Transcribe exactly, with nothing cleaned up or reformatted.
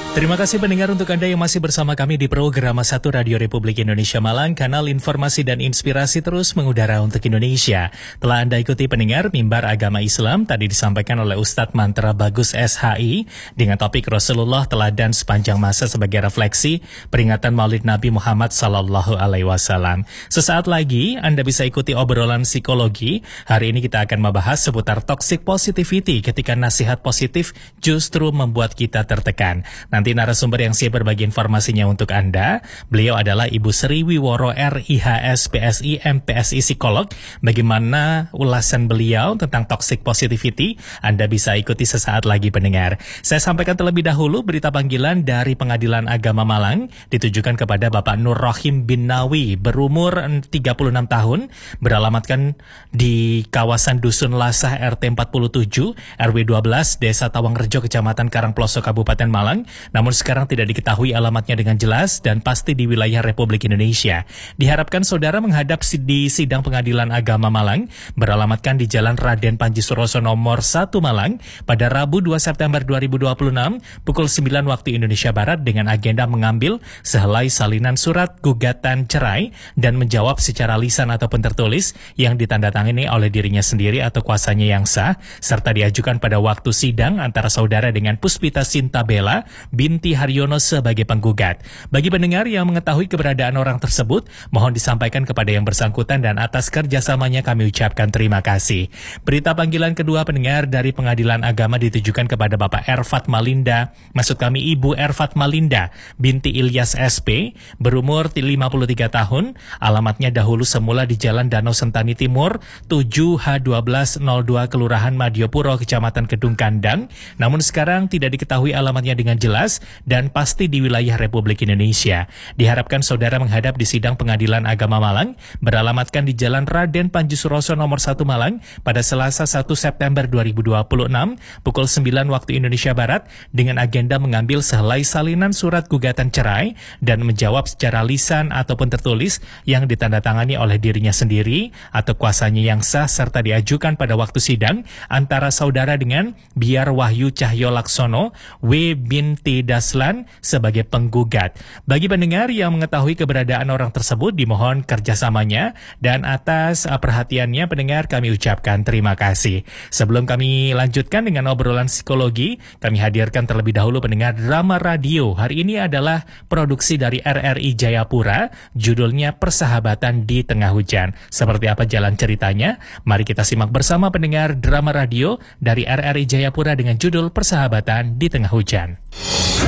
Terima kasih pendengar untuk Anda yang masih bersama kami di program satu Radio Republik Indonesia Malang, kanal informasi dan inspirasi terus mengudara untuk Indonesia. Telah Anda ikuti pendengar Mimbar Agama Islam tadi disampaikan oleh Ustadz Mantra Bagus S H I dengan topik Rasulullah teladan sepanjang masa sebagai refleksi peringatan Maulid Nabi Muhammad Sallallahu Alaihi Wasallam. Sesaat lagi Anda bisa ikuti obrolan psikologi. Hari ini kita akan membahas seputar toxic positivity ketika nasihat positif justru membuat kita tertekan. Nanti narasumber yang siap berbagi informasinya untuk Anda, beliau adalah Ibu Sri Wiworo R I H S P S I M P S I Psikolog. Bagaimana ulasan beliau tentang toxic positivity? Anda bisa ikuti sesaat lagi pendengar. Saya sampaikan terlebih dahulu berita panggilan dari Pengadilan Agama Malang ditujukan kepada Bapak Nur Rohim bin Nawi, berumur tiga puluh enam tahun, beralamatkan di kawasan Dusun Lasah R T empat puluh tujuh R W dua belas Desa Tawangrejo Kecamatan Karangploso Kabupaten Malang. Namun sekarang tidak diketahui alamatnya dengan jelas dan pasti di wilayah Republik Indonesia. Diharapkan saudara menghadap di sidang Pengadilan Agama Malang beralamatkan di Jalan Raden Panji Suroso nomor satu Malang pada Rabu dua September dua ribu dua puluh enam pukul sembilan waktu Indonesia Barat dengan agenda mengambil sehelai salinan surat gugatan cerai dan menjawab secara lisan ataupun tertulis yang ditandatangani oleh dirinya sendiri atau kuasanya yang sah serta diajukan pada waktu sidang antara saudara dengan Puspita Sintabela binti Haryono sebagai penggugat. Bagi pendengar yang mengetahui keberadaan orang tersebut, mohon disampaikan kepada yang bersangkutan dan atas kerjasamanya kami ucapkan terima kasih. Berita panggilan kedua pendengar dari Pengadilan Agama ditujukan kepada Bapak Erfat Malinda, maksud kami Ibu Erfat Malinda, binti Ilyas S P, berumur lima puluh tiga tahun, alamatnya dahulu semula di Jalan Danau Sentani Timur, tujuh H satu dua nol dua Kelurahan Madiopuro, Kecamatan Kedung Kandang, namun sekarang tidak diketahui alamatnya dengan jelas dan pasti di wilayah Republik Indonesia. Diharapkan saudara menghadap di sidang Pengadilan Agama Malang beralamatkan di Jalan Raden Panji Suroso nomor satu Malang pada Selasa satu September dua ribu dua puluh enam pukul sembilan waktu Indonesia Barat dengan agenda mengambil sehelai salinan surat gugatan cerai dan menjawab secara lisan ataupun tertulis yang ditandatangani oleh dirinya sendiri atau kuasanya yang sah serta diajukan pada waktu sidang antara saudara dengan Biar Wahyu Cahyo Laksono W binti Daslan sebagai penggugat. Bagi pendengar yang mengetahui keberadaan orang tersebut, dimohon kerjasamanya dan atas perhatiannya pendengar kami ucapkan terima kasih. Sebelum kami lanjutkan dengan obrolan psikologi, kami hadirkan terlebih dahulu pendengar drama radio. Hari ini adalah produksi dari R R I Jayapura, judulnya Persahabatan di Tengah Hujan. Seperti apa jalan ceritanya? Mari kita simak bersama pendengar drama radio dari R R I Jayapura dengan judul Persahabatan di Tengah Hujan.